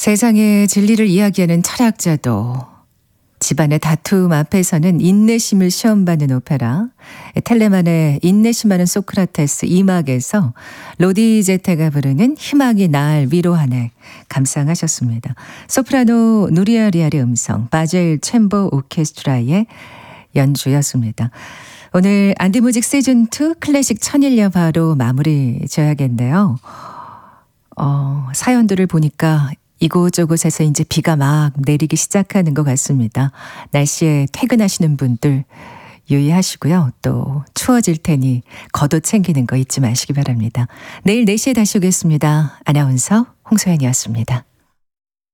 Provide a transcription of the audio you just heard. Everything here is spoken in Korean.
세상의 진리를 이야기하는 철학자도 집안의 다툼 앞에서는 인내심을 시험받는 오페라 텔레만의 인내심하는 소크라테스 2막에서 로디 제테가 부르는 희망이 날 위로하네 감상하셨습니다. 소프라노 누리아 리알의 음성 바젤 챔버 오케스트라의 연주였습니다. 오늘 안디뮤직 시즌2 클래식 천일여 바로 마무리 지어야겠네요. 사연들을 보니까 이곳저곳에서 이제 비가 막 내리기 시작하는 것 같습니다. 날씨에 퇴근하시는 분들 유의하시고요. 또 추워질 테니 겉옷 챙기는 거 잊지 마시기 바랍니다. 내일 4시에 다시 오겠습니다. 아나운서 홍소연이었습니다.